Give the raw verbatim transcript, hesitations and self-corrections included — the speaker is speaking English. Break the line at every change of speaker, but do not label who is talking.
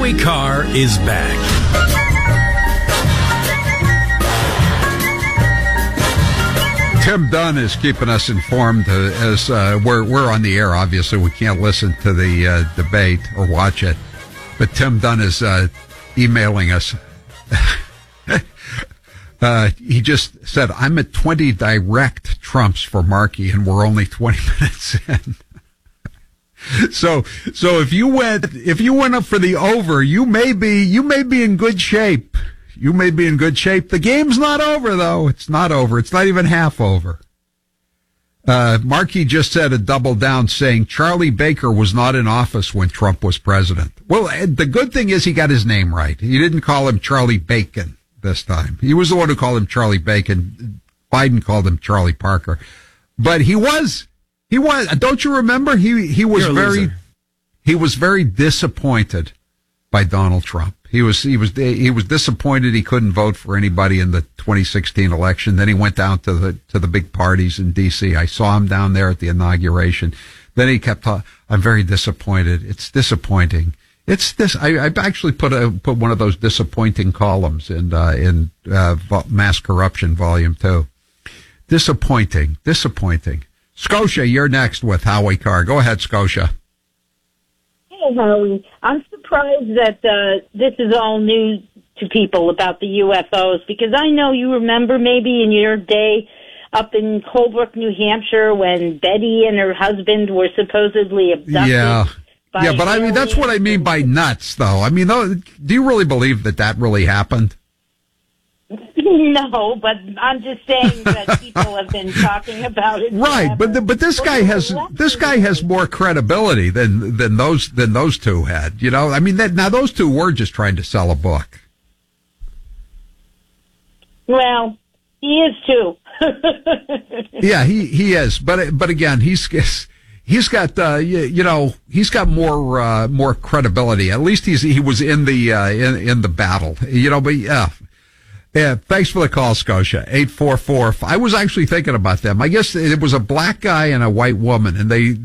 Howie Carr is back.
Tim Dunn is keeping us informed uh, as uh, we're we're on the air. Obviously, we can't listen to the uh, debate or watch it, but Tim Dunn is uh, emailing us. uh, he just said, "I'm at twenty direct Trumps for Markey, and we're only twenty minutes in." So, so if you went, if you went up for the over, you may be, you may be in good shape. You may be in good shape. The game's not over, though. It's not over. It's not even half over. Uh, Markey just said a double down saying Charlie Baker was not in office when Trump was president. Well, the good thing is he got his name right. He didn't call him Charlie Bacon this time. He was the one who called him Charlie Bacon. Biden called him Charlie Parker. But he was, he was, don't you remember? He, he was very, loser. he was very disappointed by Donald Trump. He was, he was, he was disappointed he couldn't vote for anybody in the twenty sixteen election. Then he went down to the, to the big parties in D C. I saw him down there at the inauguration. Then he kept talking, I'm very disappointed. It's disappointing. It's this, I, I actually put a, put one of those disappointing columns in, uh, in, uh, Mass Corruption Volume Two. Disappointing, disappointing. Scotia, you're next with Howie Carr. Go ahead, Scotia.
Hey, Howie. I'm surprised that uh, this is all new to people about the U F Os, because I know you remember maybe in your day up in Colebrook, New Hampshire, when Betty and her husband were supposedly abducted.
Yeah,
by
yeah, but I mean, that's what I mean by nuts, though. I mean, though, do you really believe that that really happened?
No, but I'm just saying that people have been talking about it.
Right,
forever.
but the, but this guy has this guy has more credibility than than those than those two had. You know, I mean, that, now those two were just trying to sell a book.
Well, he is too.
Yeah, he he is, but but again, he's he's got uh, you, you know he's got more uh, more credibility. At least he's he was in the uh, in in the battle. You know, but yeah. Yeah, thanks for the call, Scotia. eight four four. I was actually thinking about them. I guess it was a black guy and a white woman, and they